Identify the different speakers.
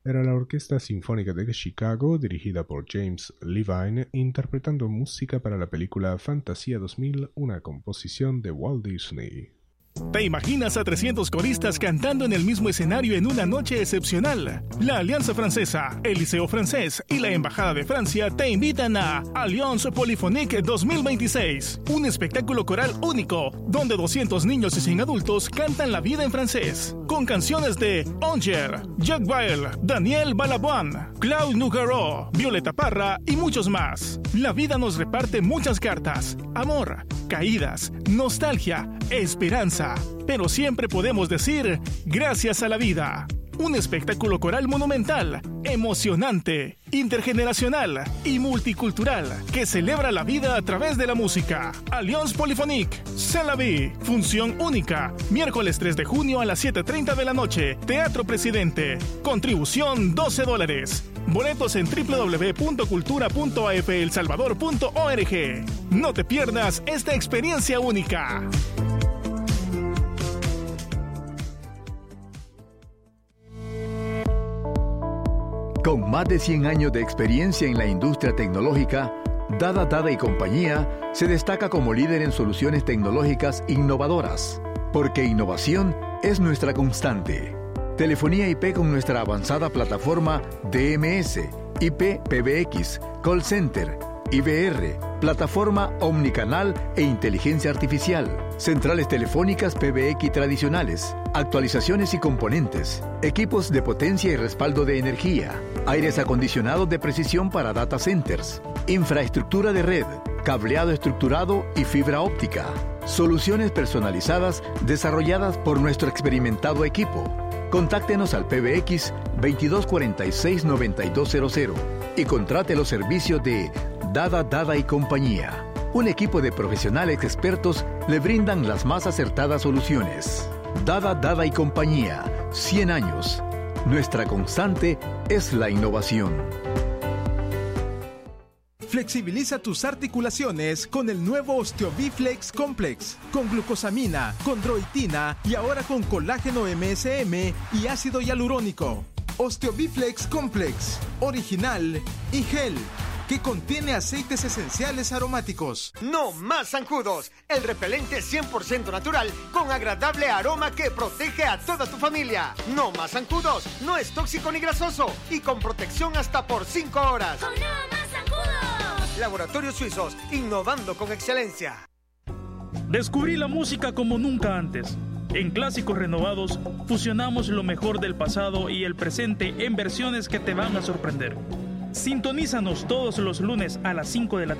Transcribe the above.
Speaker 1: era la Orquesta Sinfónica de Chicago, dirigida por James Levine, interpretando música para la película Fantasía 2000, una composición de Walt Disney.
Speaker 2: ¿Te imaginas a 300 coristas cantando en el mismo escenario en una noche excepcional? La Alianza Francesa, el Liceo Francés y la Embajada de Francia te invitan a Alliance Polyphonique 2026, un espectáculo coral único, donde 200 niños y 100 adultos cantan la vida en francés, con canciones de Onger, Jacques Brel, Daniel Balavoine, Claude Nougaro, Violeta Parra y muchos más. La vida nos reparte muchas cartas: amor, caídas, nostalgia, esperanza. Pero siempre podemos decir gracias a la vida. Un espectáculo coral monumental, emocionante, intergeneracional y multicultural que celebra la vida a través de la música. Alliance Polyphonique, C'est la vie. Función única. Miércoles 3 de junio a las 7:30 de la noche. Teatro Presidente. Contribución $12. Boletos en www.cultura.afelsalvador.org. No te pierdas esta experiencia única.
Speaker 3: Con más de 100 años de experiencia en la industria tecnológica, Dada y Compañía se destaca como líder en soluciones tecnológicas innovadoras, porque innovación es nuestra constante. Telefonía IP con nuestra avanzada plataforma DMS, IP PBX, Call Center, IVR, plataforma omnicanal e inteligencia artificial, centrales telefónicas PBX tradicionales, actualizaciones y componentes, equipos de potencia y respaldo de energía, aires acondicionados de precisión para data centers, infraestructura de red, cableado estructurado y fibra óptica, soluciones personalizadas desarrolladas por nuestro experimentado equipo. Contáctenos al PBX 2246-9200 y contrate los servicios de Dada y Compañía. Un equipo de profesionales expertos le brindan las más acertadas soluciones. Dada y Compañía, 100 años. Nuestra constante es la innovación.
Speaker 4: Flexibiliza tus articulaciones con el nuevo OsteoBiflex Complex, con glucosamina, chondroitina y ahora con colágeno MSM y ácido hialurónico. OsteoBiflex Complex, original y gel, que contiene aceites esenciales aromáticos.
Speaker 5: No más zancudos, el repelente 100% natural con agradable aroma que protege a toda tu familia. No más zancudos, no es tóxico ni grasoso y con protección hasta por 5 horas.
Speaker 6: ¡Con No Más Zancudos!
Speaker 5: Laboratorios Suizos, innovando con excelencia.
Speaker 7: Descubrí la música como nunca antes. En Clásicos Renovados fusionamos lo mejor del pasado y el presente en versiones que te van a sorprender. Sintonízanos todos los lunes a las 5 de la tarde